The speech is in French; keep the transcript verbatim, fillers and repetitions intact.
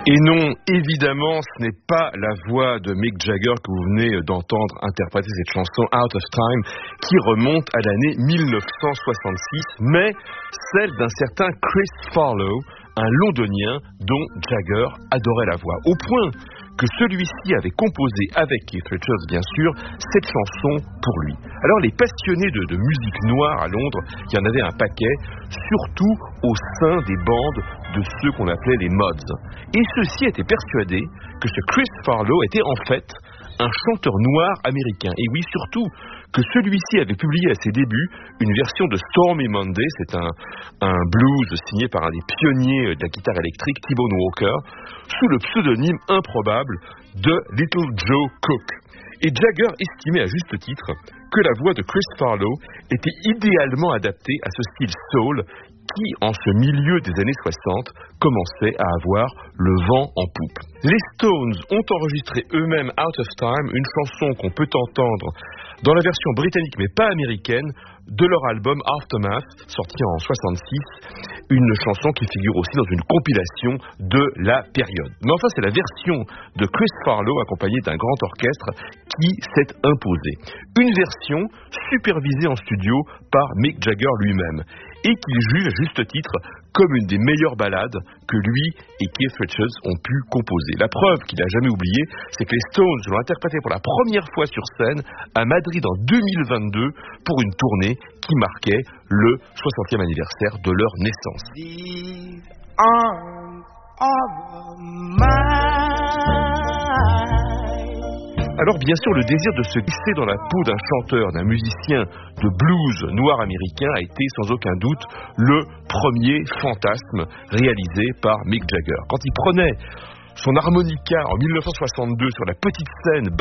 Et non, évidemment, ce n'est pas la voix de Mick Jagger que vous venez d'entendre interpréter cette chanson Out of Time qui remonte à l'année mille neuf cent soixante-six, mais celle d'un certain Chris Farlowe, un londonien dont Jagger adorait la voix, au point que celui-ci avait composé avec Keith Richards, bien sûr, cette chanson pour lui. Alors les passionnés de, de musique noire à Londres, il y en avait un paquet, surtout au sein des bandes de ceux qu'on appelait les mods. Et ceux-ci étaient persuadés que ce Chris Farlowe était en fait un chanteur noir américain. Et oui, surtout que celui-ci avait publié à ses débuts une version de Stormy Monday, c'est un, un blues signé par un des pionniers de la guitare électrique, T-Bone Walker, sous le pseudonyme improbable de Little Joe Cook. Et Jagger estimait à juste titre que la voix de Chris Farlowe était idéalement adaptée à ce style soul qui, en ce milieu des années soixante, commençait à avoir le vent en poupe. Les Stones ont enregistré eux-mêmes Out of Time, une chanson qu'on peut entendre dans la version britannique mais pas américaine de leur album Aftermath, sorti en soixante-six, une chanson qui figure aussi dans une compilation de la période. Mais enfin, c'est la version de Chris Farlowe accompagnée d'un grand orchestre qui s'est imposée. Une version supervisée en studio par Mick Jagger lui-même et qu'il juge à juste titre comme une des meilleures ballades que lui et Keith Richards ont pu composer. La preuve qu'il n'a jamais oublié, c'est que les Stones l'ont interprété pour la première fois sur scène à Madrid en deux mille vingt-deux pour une tournée qui marquait le soixantième anniversaire de leur naissance. The arms of mine. Alors bien sûr, le désir de se glisser dans la peau d'un chanteur, d'un musicien de blues noir américain a été sans aucun doute le premier fantasme réalisé par Mick Jagger. Quand il prenait son harmonica en mille neuf cent soixante-deux sur la petite scène